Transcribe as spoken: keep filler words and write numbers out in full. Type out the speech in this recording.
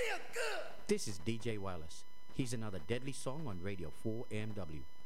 This is D J Wireless. Here's another deadly song on Radio four M W.